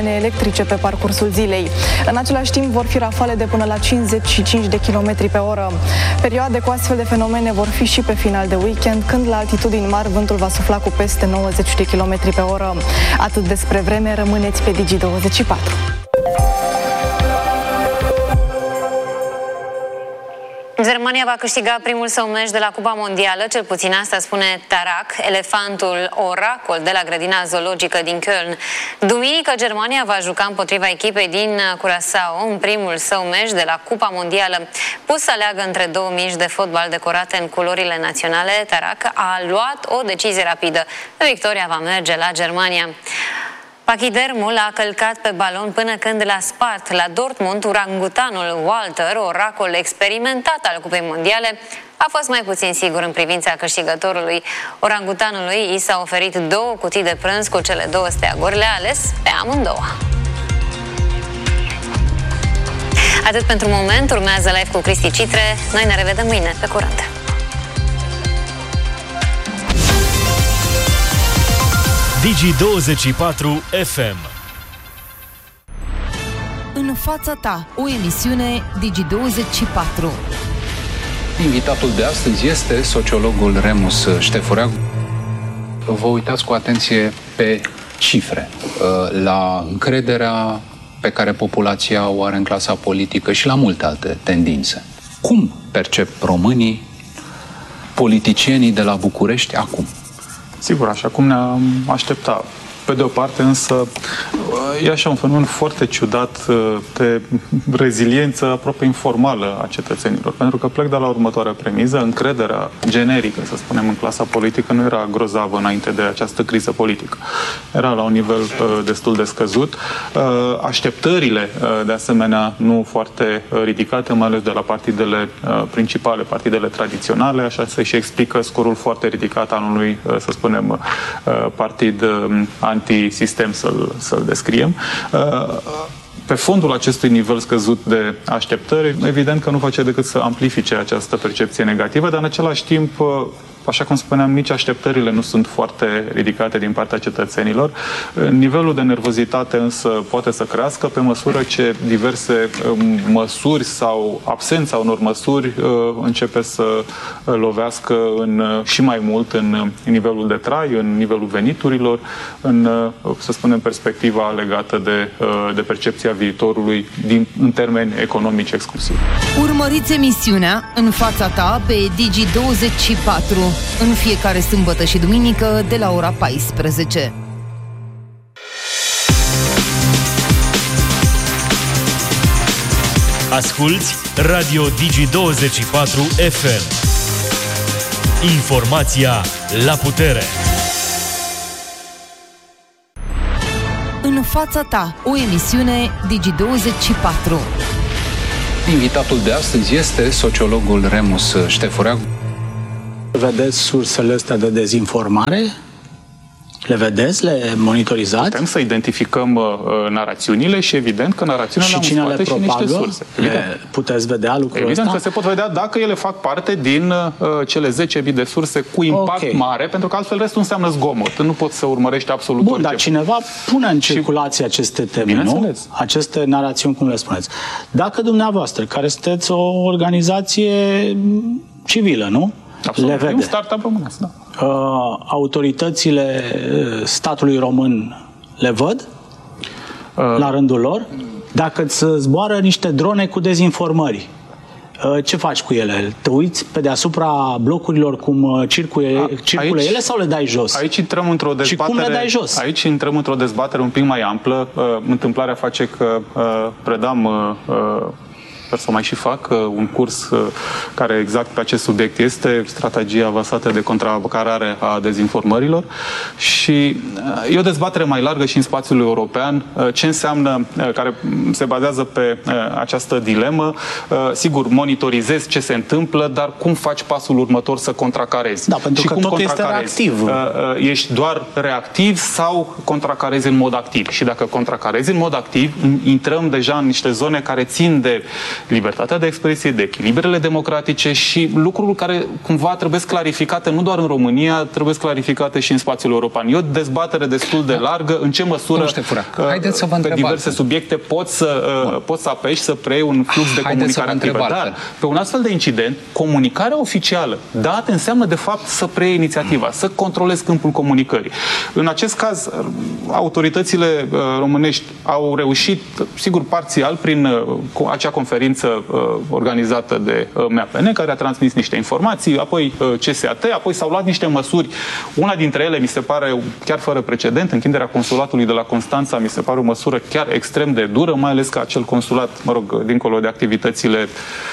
electrice pe parcursul zilei. În același timp vor fi rafale de până la 55 de km pe oră. Perioade cu astfel de fenomene vor fi și pe final de weekend, când la altitudini mari vântul va sufla cu peste 90 de km pe oră. Atât despre vreme, rămâneți pe Digi24. Germania va câștiga primul său meci de la Cupa Mondială, cel puțin asta spune Tarak, elefantul oracol de la grădina zoologică din Köln. Duminică, Germania va juca împotriva echipei din Curaçao în primul său meci de la Cupa Mondială. Pus să aleagă între două mici de fotbal decorate în culorile naționale, Tarak a luat o decizie rapidă. Victoria va merge la Germania. Pachidermul a călcat pe balon până când l-a spart. La Dortmund, orangutanul Walter, oracol experimentat al Cupei Mondiale, a fost mai puțin sigur în privința câștigătorului. Orangutanului i s-a oferit 2 cutii de prânz cu cele 2 steaguri, le-a ales pe amândouă. Atât pentru moment, urmează live cu Cristi Citre. Noi ne revedem mâine, pe curând! Digi24 FM. În fața ta, o emisiune Digi24. Invitatul de astăzi este sociologul Remus Ștefureanu. Vă uitați cu atenție pe cifre, la încrederea pe care populația o are în clasa politică și la multe alte tendințe. Cum percep românii politicienii de la București acum? Sigur, așa cum ne-am așteptat. Pe de o parte, însă, e așa un fenomen foarte ciudat de reziliență aproape informală a cetățenilor. Pentru că plec de la următoarea premiză, încrederea generică, să spunem, în clasa politică nu era grozavă înainte de această criză politică. Era la un nivel destul de scăzut. Așteptările, de asemenea, nu foarte ridicate, mai ales de la partidele principale, partidele tradiționale, așa se și explică scorul foarte ridicat anului, să spunem, partid antisistem, să-l descriem. Pe fondul acestui nivel scăzut de așteptări, evident că nu face decât să amplifice această percepție negativă, dar în același timp, așa cum spuneam, nici așteptările nu sunt foarte ridicate din partea cetățenilor. Nivelul de nervozitate însă poate să crească pe măsură ce diverse măsuri sau absența unor măsuri începe să lovească și mai mult în nivelul de trai, în nivelul veniturilor, să spunem, perspectiva legată de percepția viitorului în termeni economici exclusiv. Urmăriți emisiunea În fața ta pe Digi24 în fiecare sâmbătă și duminică de la ora 14. Asculți Radio Digi24 FM. Informația la putere. În fața ta, o emisiune Digi24. Invitatul de astăzi este sociologul Remus Ștefureanu. Vedeți sursele astea de dezinformare? Le vedeți? Le monitorizați? Putem să identificăm narațiunile și evident că narațiunile au în spate și niște surse. Puteți vedea lucrul ăsta? Evident că se pot vedea dacă ele fac parte din cele 10.000 de surse cu impact mare, pentru că altfel restul înseamnă zgomot. Nu poți să urmărești absolut orice. Bun, dar cineva pune în circulație aceste teme, nu? Aceste narațiuni, cum le spuneți. Dacă dumneavoastră, care sunteți o organizație civilă, nu? Absolut. Le vede. Un startup românesc, da. Autoritățile statului român le văd la rândul lor? Dacă îți zboară niște drone cu dezinformări, ce faci cu ele? Te uiți pe deasupra blocurilor cum circulă ele sau le dai jos? Aici intrăm într-o dezbatere. Și cum le dai jos? Aici intrăm într-o dezbatere un pic mai amplă. Întâmplarea face că predam să mai și fac un curs care exact pe acest subiect este strategia avansată de contracarare a dezinformărilor și e o dezbatere mai largă și în spațiul european, ce înseamnă, care se bazează pe această dilemă. Sigur, monitorizezi ce se întâmplă, dar cum faci pasul următor să contracarezi? Da, pentru că tot este reactiv. Ești doar reactiv sau contracarezi în mod activ? Și dacă contracarezi în mod activ, intrăm deja în niște zone care țin de libertatea de expresie, de echilibrele democratice și lucruri care cumva trebuie clarificate nu doar în România, trebuie clarificate și în spațiul european. E o dezbatere destul de largă în ce măsură pe diverse subiecte poți să apeși să preiei un flux de comunicare activă. Dar pe un astfel de incident, comunicarea oficială dată înseamnă de fapt să preiei inițiativa, să controlezi câmpul comunicării. În acest caz, autoritățile românești au reușit, sigur parțial, prin acea conferință organizată de MAPN, care a transmis niște informații, apoi CSAT, apoi s-au luat niște măsuri. Una dintre ele, mi se pare, chiar fără precedent, închiderea consulatului de la Constanța, mi se pare o măsură chiar extrem de dură, mai ales că acel consulat, mă rog, dincolo de activitățile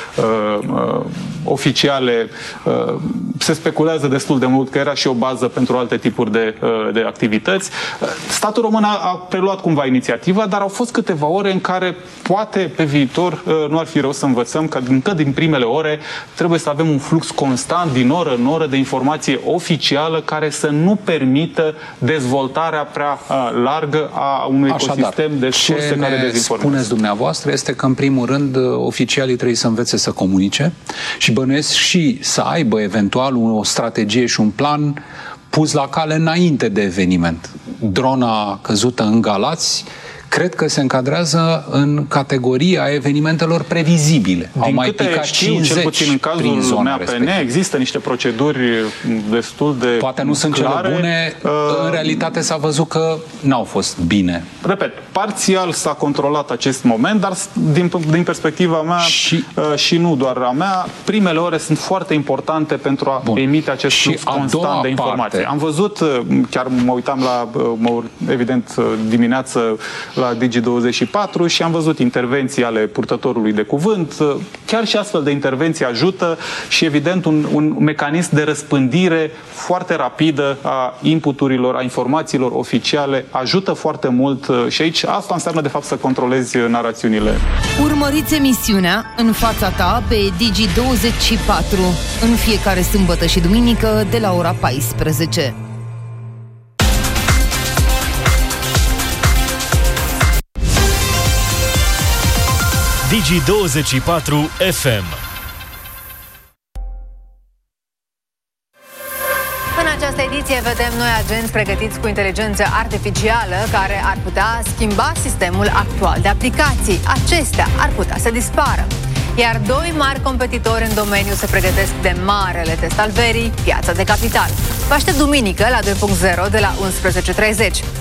oficiale, se speculează destul de mult că era și o bază pentru alte tipuri de activități. Statul român a preluat cumva inițiativa, dar au fost câteva ore în care poate pe viitor nu ar fi rău să învățăm că încă din primele ore trebuie să avem un flux constant din oră în oră de informație oficială care să nu permită dezvoltarea prea largă a unui ecosistem de surse care dezinformează. Spuneți dumneavoastră este că în primul rând oficialii trebuie să învețe să comunice și bănuiesc și să aibă eventual o strategie și un plan pus la cale înainte de eveniment. Drona căzută în Galați cred că se încadrează în categoria evenimentelor previzibile. Au mai picat 50 cel puțin în cazul MAPN, există niște proceduri destul de poate nu sunt clare. Cele bune, în realitate s-a văzut că n-au fost bine. Repet, parțial s-a controlat acest moment, dar din perspectiva mea și nu doar a mea, primele ore sunt foarte importante pentru a emite acest flux constant de informații. Am văzut, chiar mă uitam la, evident, dimineață la Digi24 și am văzut intervenții ale purtătorului de cuvânt. Chiar și astfel de intervenții ajută și, evident, un mecanism de răspândire foarte rapidă a inputurilor, a informațiilor oficiale ajută foarte mult și aici asta înseamnă, de fapt, să controlezi narațiunile. Urmăriți emisiunea În fața ta pe Digi24 în fiecare sâmbătă și duminică de la ora 14. Digi24 FM. În această ediție vedem noi agenți pregătiți cu inteligență artificială care ar putea schimba sistemul actual de aplicații. Acestea ar putea să dispară. Iar doi mari competitori în domeniu se pregătesc de marele test al verii, piața de capital. Vă aștept duminică la 2.0 de la 11.30.